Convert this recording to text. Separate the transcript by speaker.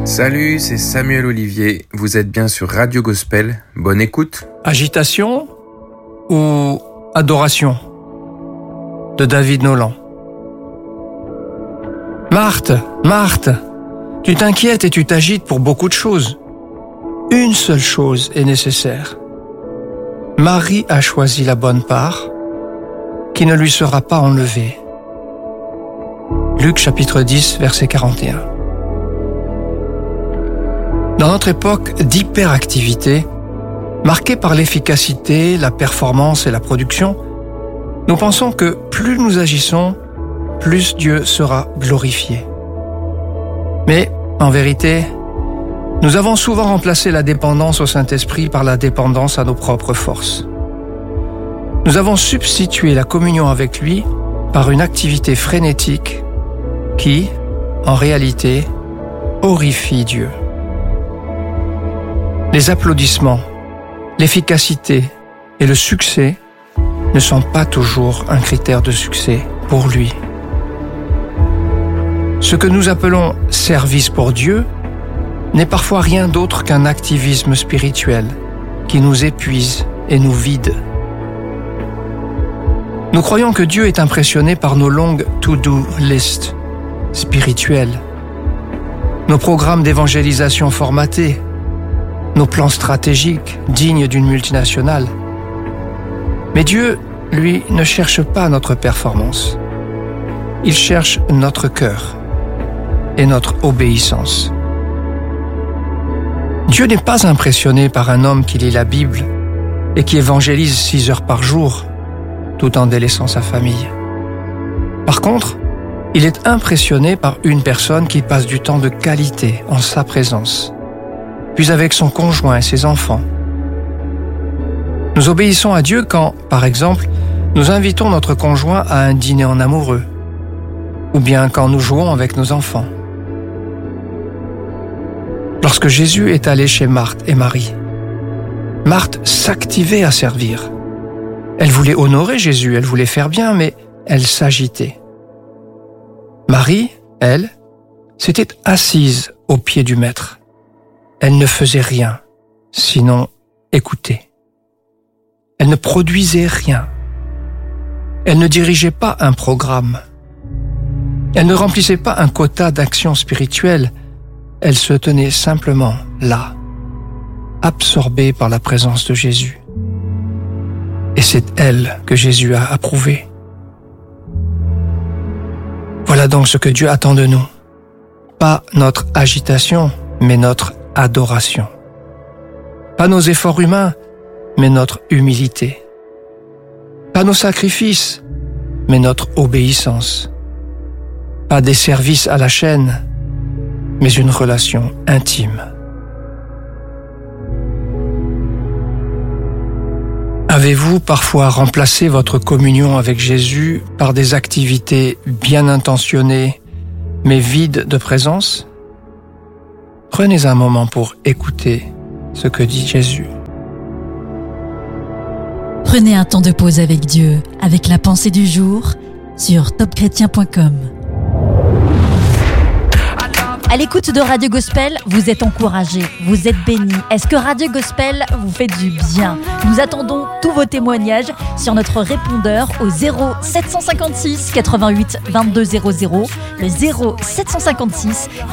Speaker 1: Salut, c'est Samuel Olivier. Vous êtes bien sur Radio Gospel. Bonne écoute.
Speaker 2: Agitation ou adoration de David Nolan. Marthe, Marthe, tu t'inquiètes et tu t'agites pour beaucoup de choses. Une seule chose est nécessaire. Marie a choisi la bonne part qui ne lui sera pas enlevée. Luc chapitre 10, verset 41. Dans notre époque d'hyperactivité, marquée par l'efficacité, la performance et la production, nous pensons que plus nous agissons, plus Dieu sera glorifié. Mais, en vérité, nous avons souvent remplacé la dépendance au Saint-Esprit par la dépendance à nos propres forces. Nous avons substitué la communion avec lui par une activité frénétique qui, en réalité, horrifie Dieu. Les applaudissements, l'efficacité et le succès ne sont pas toujours un critère de succès pour lui. Ce que nous appelons service pour Dieu n'est parfois rien d'autre qu'un activisme spirituel qui nous épuise et nous vide. Nous croyons que Dieu est impressionné par nos longues to-do lists spirituelles, nos programmes d'évangélisation formatés, nos plans stratégiques dignes d'une multinationale. Mais Dieu, lui, ne cherche pas notre performance. Il cherche notre cœur et notre obéissance. Dieu n'est pas impressionné par un homme qui lit la Bible et qui évangélise 6 heures par jour, tout en délaissant sa famille. Par contre, il est impressionné par une personne qui passe du temps de qualité en sa présence, puis avec son conjoint et ses enfants. Nous obéissons à Dieu quand, par exemple, nous invitons notre conjoint à un dîner en amoureux, ou bien quand nous jouons avec nos enfants. Lorsque Jésus est allé chez Marthe et Marie, Marthe s'activait à servir. Elle voulait honorer Jésus, elle voulait faire bien, mais elle s'agitait. Marie, elle, s'était assise au pied du Maître. Elle ne faisait rien, sinon écouter. Elle ne produisait rien. Elle ne dirigeait pas un programme. Elle ne remplissait pas un quota d'action spirituelle. Elle se tenait simplement là, absorbée par la présence de Jésus. Et c'est elle que Jésus a approuvée. Voilà donc ce que Dieu attend de nous. Pas notre agitation, mais notre adoration. Pas nos efforts humains, mais notre humilité. Pas nos sacrifices, mais notre obéissance. Pas des services à la chaîne, mais une relation intime. Avez-vous parfois remplacé votre communion avec Jésus par des activités bien intentionnées, mais vides de présence? Prenez un moment pour écouter ce que dit Jésus.
Speaker 3: Prenez un temps de pause avec Dieu, avec la pensée du jour sur topchrétien.com.
Speaker 4: À l'écoute de Radio Gospel, vous êtes encouragés, vous êtes bénis. Est-ce que Radio Gospel vous fait du bien? Nous attendons tous vos témoignages sur notre répondeur au 0756 88 22 00, le 0756